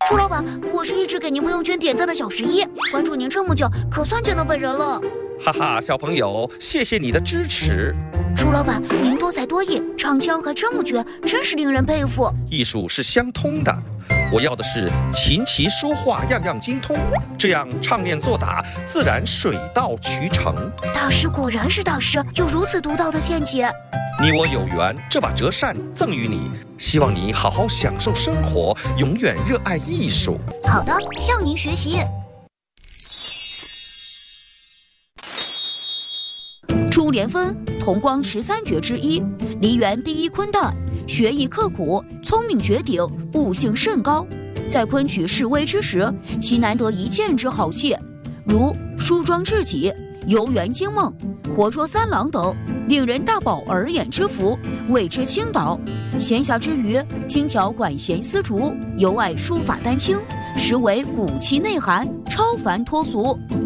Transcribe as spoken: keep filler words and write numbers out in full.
朱老板，我是一直给您不用捐点赞的小十一，关注您这么久，可算见到本人了。 哈哈，小朋友，谢谢你的支持。 朱老板，您多才多艺，唱腔还这么绝，真是令人佩服。 艺术是相通的，我要的是琴棋书画样样精通，这样唱念做打自然水到渠成。 大师果然是大师，有如此独到的见解。 你我有缘，这把折扇赠予你，希望你好好享受生活，永远热爱艺术。 好的，向您学习。朱莲芬，同光十三绝之一，梨园第一昆旦，学艺刻苦，聪明绝顶，悟性甚高。在昆曲示威之时，其难得一见之好戏，如梳妆至己、游园惊梦、活捉三郎等，令人大饱耳眼之福，为之倾倒。闲暇之余，轻调管弦丝竹，尤爱书法丹青，实为骨气内涵，超凡脱俗。